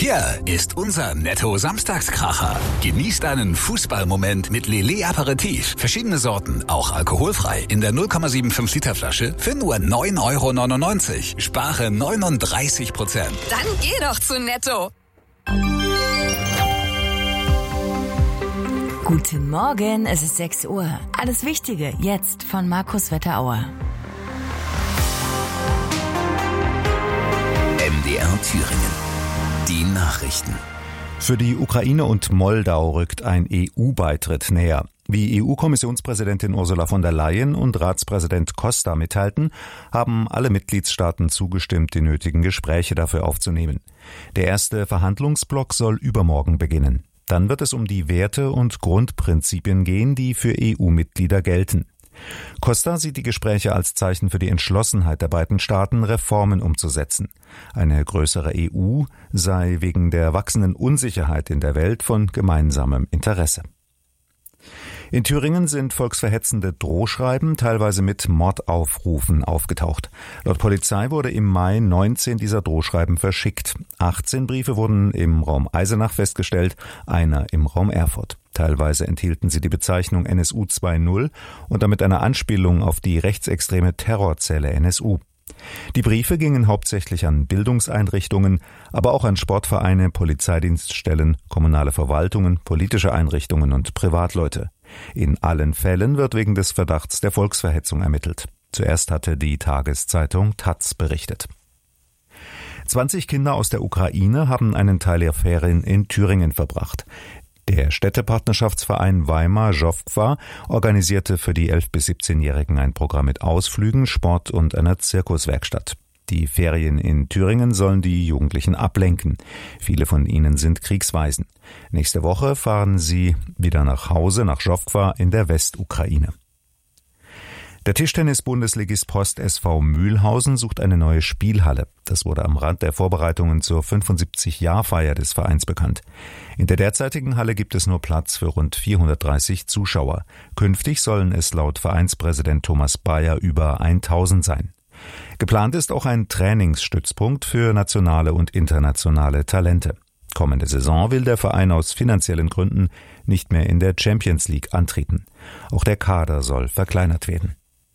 Hier ist unser Netto-Samstagskracher. Genießt einen Fußballmoment mit Lillet Aperitif. Verschiedene Sorten, auch alkoholfrei. In der 0,75 Liter Flasche für nur 9,99 €. Spare 39%. Dann geh doch zu Netto. Guten Morgen, es ist 6 Uhr. Alles Wichtige jetzt von Markus Wetterauer. MDR Thüringen. Die Nachrichten. Für die Ukraine und Moldau rückt ein EU-Beitritt näher. Wie EU-Kommissionspräsidentin Ursula von der Leyen und Ratspräsident Costa mitteilten, haben alle Mitgliedstaaten zugestimmt, die nötigen Gespräche dafür aufzunehmen. Der erste Verhandlungsblock soll übermorgen beginnen. Dann wird es um die Werte und Grundprinzipien gehen, die für EU-Mitglieder gelten. Costa sieht die Gespräche als Zeichen für die Entschlossenheit der beiden Staaten, Reformen umzusetzen. Eine größere EU sei wegen der wachsenden Unsicherheit in der Welt von gemeinsamem Interesse. In Thüringen sind volksverhetzende Drohschreiben, teilweise mit Mordaufrufen, aufgetaucht. Laut Polizei wurde im Mai 19 dieser Drohschreiben verschickt. 18 Briefe wurden im Raum Eisenach festgestellt, einer im Raum Erfurt. Teilweise enthielten sie die Bezeichnung NSU 2.0 und damit eine Anspielung auf die rechtsextreme Terrorzelle NSU. Die Briefe gingen hauptsächlich an Bildungseinrichtungen, aber auch an Sportvereine, Polizeidienststellen, kommunale Verwaltungen, politische Einrichtungen und Privatleute. In allen Fällen wird wegen des Verdachts der Volksverhetzung ermittelt. Zuerst hatte die Tageszeitung taz berichtet. 20 Kinder aus der Ukraine haben einen Teil ihrer Ferien in Thüringen verbracht. Der Städtepartnerschaftsverein Weimar-Żowkwa organisierte für die 11- bis 17-Jährigen ein Programm mit Ausflügen, Sport und einer Zirkuswerkstatt. Die Ferien in Thüringen sollen die Jugendlichen ablenken. Viele von ihnen sind Kriegswaisen. Nächste Woche fahren sie wieder nach Hause, nach Żowkwa in der Westukraine. Der Tischtennis-Bundesligist Post SV Mühlhausen sucht eine neue Spielhalle. Das wurde am Rand der Vorbereitungen zur 75-Jahr-Feier des Vereins bekannt. In der derzeitigen Halle gibt es nur Platz für rund 430 Zuschauer. Künftig sollen es laut Vereinspräsident Thomas Bayer über 1000 sein. Geplant ist auch ein Trainingsstützpunkt für nationale und internationale Talente. Kommende Saison will der Verein aus finanziellen Gründen nicht mehr in der Champions League antreten. Auch der Kader soll verkleinert werden.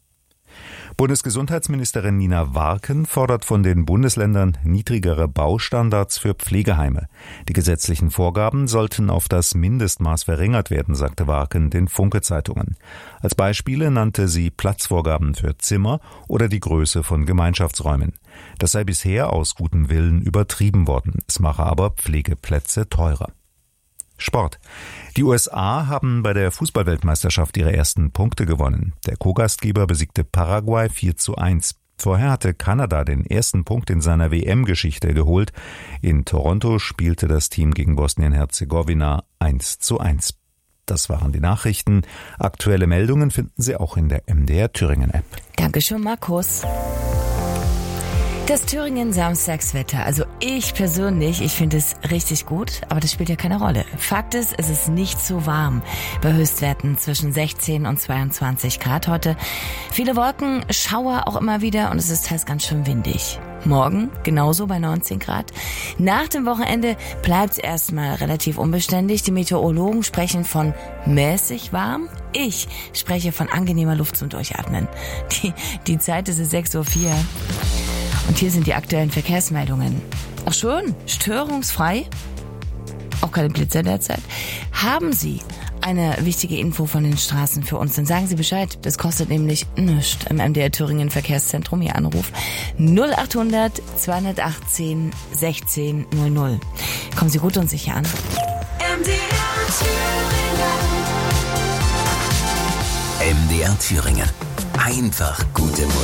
Bundesgesundheitsministerin Nina Warken fordert von den Bundesländern niedrigere Baustandards für Pflegeheime. Die gesetzlichen Vorgaben sollten auf das Mindestmaß verringert werden, sagte Warken den Funke-Zeitungen. Als Beispiele nannte sie Platzvorgaben für Zimmer oder die Größe von Gemeinschaftsräumen. Das sei bisher aus gutem Willen übertrieben worden. Es mache aber Pflegeplätze teurer. Sport. Die USA haben bei der Fußballweltmeisterschaft ihre ersten Punkte gewonnen. Der Co-Gastgeber besiegte Paraguay 4:1. Vorher hatte Kanada den ersten Punkt in seiner WM-Geschichte geholt. In Toronto spielte das Team gegen Bosnien-Herzegowina 1:1. Das waren die Nachrichten. Aktuelle Meldungen finden Sie auch in der MDR Thüringen-App. Dankeschön, Markus. Das Thüringen-Samstagswetter, also ich persönlich, ich finde es richtig gut, aber das spielt ja keine Rolle. Fakt ist, es ist nicht so warm, bei Höchstwerten zwischen 16 und 22 Grad heute. Viele Wolken, Schauer auch immer wieder und es ist teils ganz schön windig. Morgen genauso bei 19 Grad. Nach dem Wochenende bleibt es erstmal relativ unbeständig. Die Meteorologen sprechen von mäßig warm. Ich spreche von angenehmer Luft zum Durchatmen. Die Zeit ist 6:04 Uhr. Und hier sind die aktuellen Verkehrsmeldungen. Ach schön, störungsfrei, auch keine Blitzer derzeit. Haben Sie eine wichtige Info von den Straßen für uns, dann sagen Sie Bescheid. Das kostet nämlich nichts im MDR Thüringen Verkehrszentrum. Ihr Anruf 0800 218 16 00. Kommen Sie gut und sicher an. MDR Thüringen. Einfach gute Musik.